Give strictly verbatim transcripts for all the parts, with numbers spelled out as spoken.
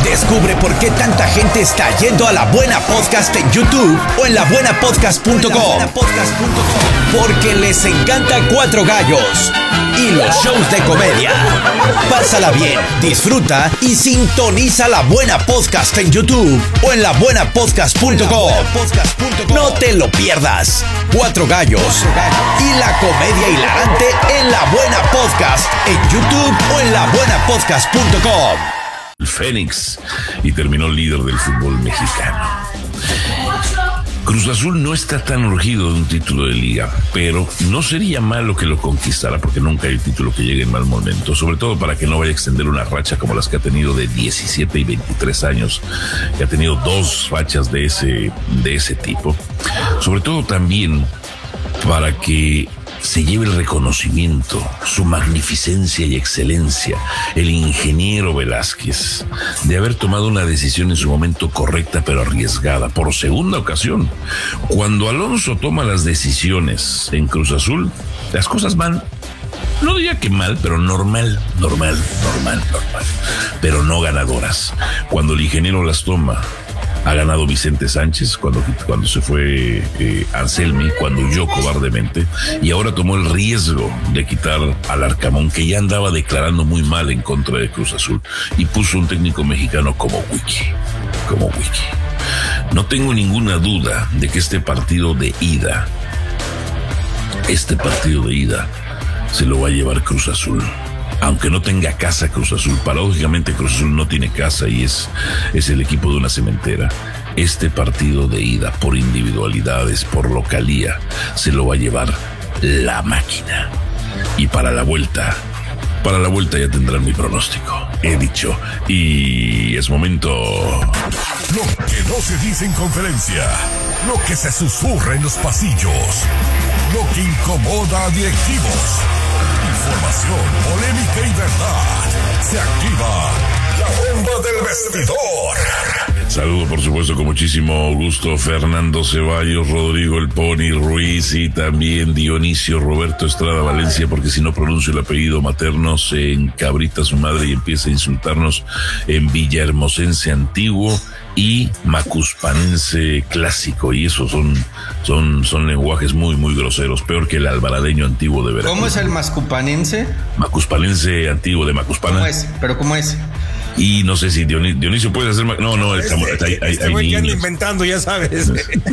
Descubre por qué tanta gente está yendo a La Buena Podcast en YouTube o en la buena podcast punto com. Porque les encanta Cuatro Gallos y los shows de comedia. Pásala bien, disfruta y sintoniza La Buena Podcast en YouTube o en la buena podcast punto com. No te lo pierdas. Cuatro Gallos y la comedia hilarante en La Buena Podcast en YouTube o en la buena podcast punto com. El Fénix y terminó líder del fútbol mexicano. Cruz Azul no está tan urgido de un título de liga, pero no sería malo que lo conquistara porque nunca hay título que llegue en mal momento, sobre todo para que no vaya a extender una racha como las que ha tenido de diecisiete y veintitrés años, que ha tenido dos rachas de ese, de ese tipo. Sobre todo también para que se lleve el reconocimiento, su magnificencia y excelencia, el ingeniero Velázquez, de haber tomado una decisión en su momento correcta pero arriesgada, por segunda ocasión. Cuando Alonso toma las decisiones en Cruz Azul, las cosas van, no diría que mal, pero normal, normal, normal, normal, pero no ganadoras. Cuando el ingeniero las toma, ha ganado Vicente Sánchez cuando, cuando se fue eh, Anselmi, cuando huyó cobardemente, y ahora tomó el riesgo de quitar al Arcamón, que ya andaba declarando muy mal en contra de Cruz Azul, y puso un técnico mexicano como Wiki, como Wiki. No tengo ninguna duda de que este partido de ida, este partido de ida, se lo va a llevar Cruz Azul. Aunque no tenga casa Cruz Azul, paradójicamente Cruz Azul no tiene casa y es, es el equipo de una cementera. Este partido de ida, por individualidades, por localía, se lo va a llevar la máquina. Y para la vuelta, para la vuelta ya tendrán mi pronóstico. He dicho, y es momento. Lo que no se dice en conferencia, lo que se susurra en los pasillos, lo que incomoda a directivos. Información, polémica y verdad. Se activa la bomba del vestidor. Saludo, por supuesto, con muchísimo gusto Fernando Ceballos, Rodrigo El Pony Ruiz y también Dionisio Roberto Estrada Valencia, porque si no pronuncio el apellido materno se encabrita su madre y empieza a insultarnos en villahermosense antiguo y macuspanense clásico, y esos son, son, son lenguajes muy, muy groseros, peor que el alvaradeño antiguo de Veracruz. ¿Cómo es el macuspanense? Macuspanense antiguo de Macuspana. ¿Cómo es? ¿Pero cómo es? Y no sé si Dionisio, Dionisio puede hacer... No, no, este, estamos, hay, hay, este hay güey que anda niños. inventando, ya sabes.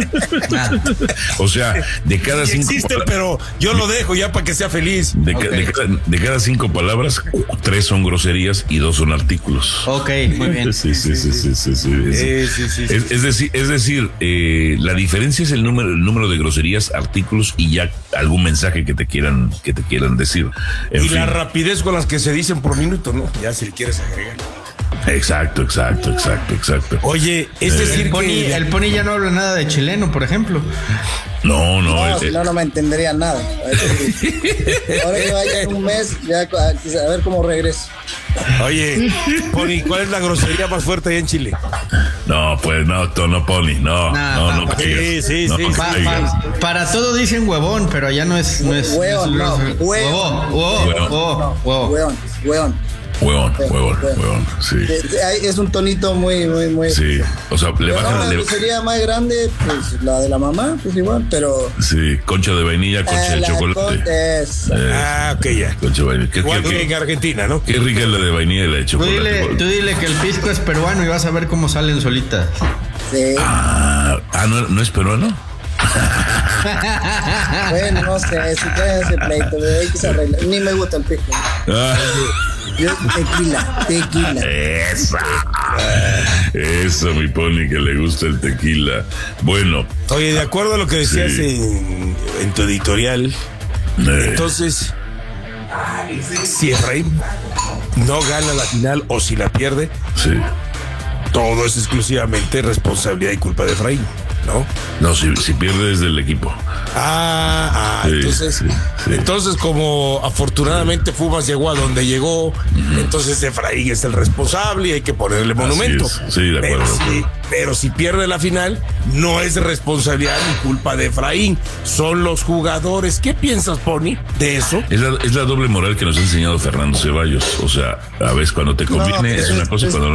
O sea, de cada cinco... Existe, pero yo lo dejo ya para que sea feliz. De, Okay. de, cada, de cada cinco palabras, tres son groserías y dos son artículos. Ok, muy bien. Sí, sí, sí, sí, sí, sí, sí. Sí, sí, sí, Es, sí. es decir, es decir eh, la diferencia es el número, el número de groserías, artículos y ya algún mensaje que te quieran, que te quieran decir. En Y fin. la rapidez con las que se dicen por minuto, ¿no? Ya si le quieres agregar. Exacto, exacto, exacto, exacto. Oye, es Eh, decir El pony, que... el pony ya no habla nada de chileno, por ejemplo. No, no, No, eh, si no, no me entendería nada. Ahora que vaya en un mes, ya a ver cómo regreso. Oye, Pony, ¿cuál es la grosería más fuerte allá en Chile? no, pues no, to- no pony, no, No, no, no, sí, caigas, sí, no sí. Pa- caigas. pa- para todo dicen huevón, pero allá no es... No es Huevón, no es- no, huevón. Huevón, huevón, Huevón. huevón, huevón. Hueón, hueón. Huevón, huevón, huevón, sí. Es un tonito muy, muy, muy. Sí, o sea, le Pero no, bajan, la le- grosería más grande, pues la de la mamá, pues igual, pero. sí, concha de vainilla, concha eh, de la chocolate. con- es- Eh, Ah, ok, ya. concha de vainilla. ¿Qué, Igual qué- que en Argentina, ¿no? qué rica es la de vainilla y la de Tú chocolate. dile, tú dile que el pisco es peruano y vas a ver cómo salen solitas. sí. Ah, ah, ¿no, ¿no es peruano? Bueno, no sé, si traes ese pleito, de ahí que se arregla. Ni me gusta el pisco. Ah, Yo, tequila, tequila. esa. Eso, mi pony, que le gusta el tequila. Bueno, Oye, de acuerdo a lo que decías Sí. en, en tu editorial, eh, entonces, si Efraín no gana la final o si la pierde, sí. todo es exclusivamente responsabilidad y culpa de Efraín, ¿no? No, si, si pierde es del equipo. Ah, ah Sí, entonces, sí, sí. entonces como afortunadamente Pumas llegó a donde llegó, entonces Efraín es el responsable y hay que ponerle monumento. es. Sí, de pero, acuerdo. si, pero si pierde la final, no es responsabilidad ni culpa de Efraín, son los jugadores. ¿Qué piensas, Pony, de eso? Es la, es la doble moral que nos ha enseñado Fernando Ceballos. O sea, a veces cuando te conviene No, es es- una cosa y es- cuando